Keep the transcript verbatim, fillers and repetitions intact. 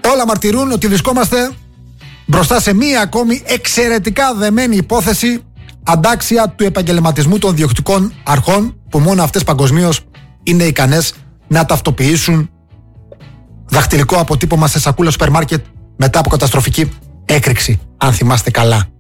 Όλα μαρτυρούν ότι βρισκόμαστε μπροστά σε μία ακόμη εξαιρετικά δεμένη υπόθεση αντάξια του επαγγελματισμού των διοκτικών αρχών, που μόνο αυτές παγκοσμίως είναι ικανές να ταυτοποιήσουν δαχτυλικό αποτύπωμα σε σακούλα σούπερ μάρκετ μετά από καταστροφική έκρηξη, αν θυμάστε καλά.